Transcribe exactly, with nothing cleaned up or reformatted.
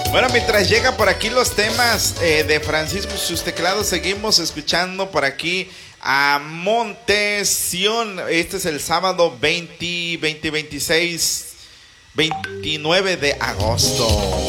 Bueno, mientras llega por aquí los temas eh, de Francisco y sus teclados, seguimos escuchando por aquí a Montesión. Este es el sábado veinte, veinte, veintiséis, veintinueve de agosto.